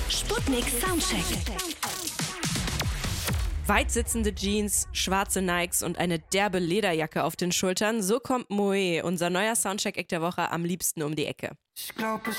Sputnik Soundcheck. Weitsitzende Jeans, schwarze Nikes und eine derbe Lederjacke auf den Schultern. So kommt Moe, unser neuer Soundcheck-Eck der Woche, am liebsten um die Ecke. Ich glaub, ich